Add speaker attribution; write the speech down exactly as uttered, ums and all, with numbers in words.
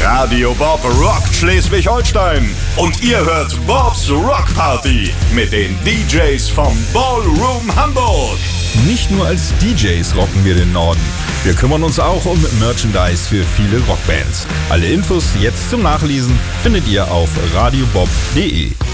Speaker 1: Radio Bob rockt Schleswig-Holstein. Und ihr hört Bobs Rock Party mit den D Js vom Ballroom Hamburg.
Speaker 2: Nicht nur als D Js rocken wir den Norden. Wir kümmern uns auch um Merchandise für viele Rockbands. Alle Infos jetzt zum Nachlesen findet ihr auf radiobob punkt de.